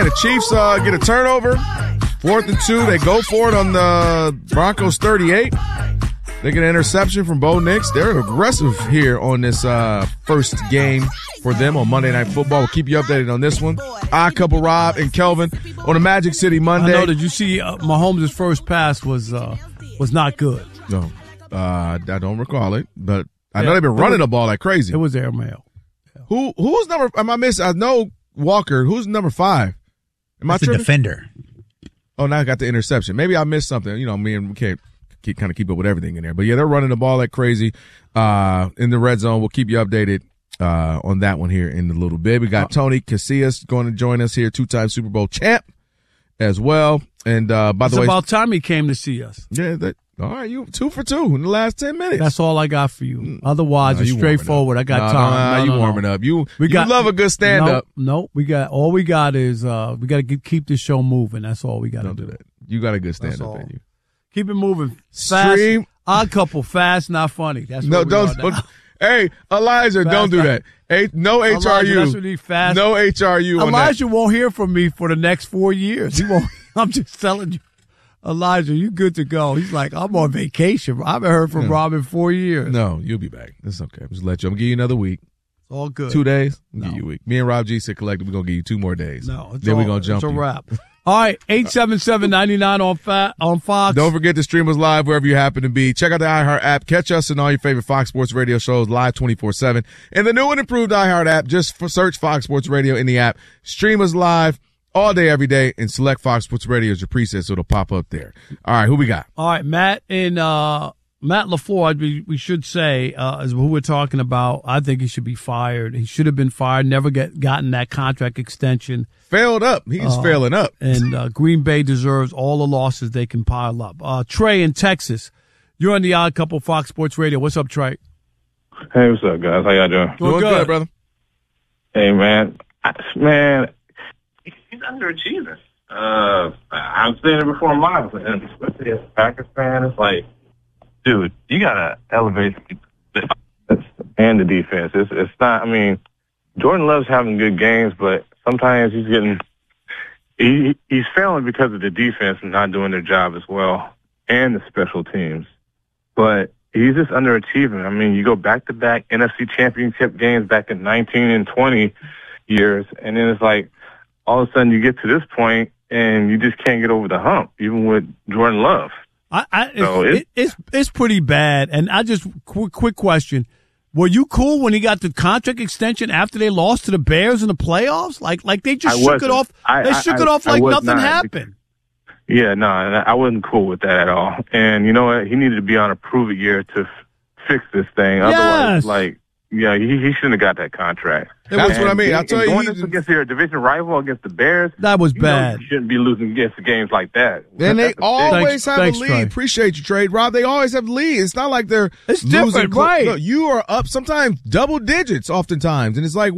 the Chiefs get a turnover. 4th and 2. They go for it on the Broncos 38. They get an interception from Bo Nix. They're aggressive here on this first game for them on Monday Night Football. We'll keep you updated on this one. Odd Couple Rob and Kelvin on a Magic City Monday. I know. Did you see Mahomes' first pass was not good? No, I don't recall it, but I know they've been running the ball like crazy. It was airmail. Yeah. Who's number? Am I missing? I know Walker. Who's number 5? Am I tripping? The defender. Oh, now I got the interception. Maybe I missed something. You know, me and we can't kind of keep up with everything in there. But yeah, they're running the ball like crazy in the red zone. We'll keep you updated on that one here in a little bit. We got Tony Casillas going to join us here, 2-time Super Bowl champ as well. And by the way, it's about time he came to see us. Yeah, all right, you 2 for 2 in the last 10 minutes. That's all I got for you. Otherwise, it's straightforward. I got time. You warming up. You love a good stand up. No, we got we got to keep this show moving. That's all we got to do. That. You got a good stand up in you. Keep it moving. Fast. Odd Couple, fast, not funny. That's what don't. Hey, Elijah, fast, don't do that. No HRU. Elijah, that's what he fast. No HRU. Elijah won't hear from me for the next 4 years. He won't. I'm just telling you. Elijah, you good to go. He's like, I'm on vacation. I haven't heard from Rob in 4 years. No, you'll be back. That's okay. I'm just let you. I'm going to give you another week. It's all good. 2 days? I'll give you a week. Me and Rob G said collectively, we're going to give you 2 more days. No, then we're going to jump It's a wrap. All right, 877-99 on Fox. Don't forget to stream us live wherever you happen to be. Check out the iHeart app. Catch us in all your favorite Fox Sports Radio shows live 24/7. And the new and improved iHeart app, just search Fox Sports Radio in the app. Stream us live all day, every day, and select Fox Sports Radio as your preset, so it'll pop up there. All right, who we got? All right, Matt LaFleur, we should say, is who we're talking about. I think he should be fired. He should have been fired, never gotten that contract extension. Failed up. He's failing up. And Green Bay deserves all the losses they can pile up. Trey in Texas, you're on the Odd Couple Fox Sports Radio. What's up, Trey? Hey, what's up, guys? How y'all doing? Doing good, brother. Hey, man, he's underachieving. I've seen it before Miles, and especially as a Packers fan, it's like, dude, you gotta elevate the offense and the defense. It's not. I mean, Jordan Love's having good games, but sometimes he's failing because of the defense and not doing their job as well, and the special teams. But he's just underachieving. I mean, you go back-to-back NFC Championship games back in 19 and 20 years, and then it's like all of a sudden you get to this point and you just can't get over the hump, even with Jordan Love. It's pretty bad. And I just quick question: were you cool when he got the contract extension after they lost to the Bears in the playoffs? Like they just shook it off. They shook it off like nothing happened. Yeah, no, I wasn't cool with that at all. And you know what? He needed to be on a prove-it year to fix this thing. Yes. Otherwise, he shouldn't have got that contract. That's what I mean. I'll tell you. Going against your division rival, against the Bears, that was bad. You shouldn't be losing against games like that. And they always have a lead. Trey. Appreciate you, Trey. Rob, they always have lead. It's not like they're it's losing. Different, right? Look, you are up sometimes double digits oftentimes. And it's like,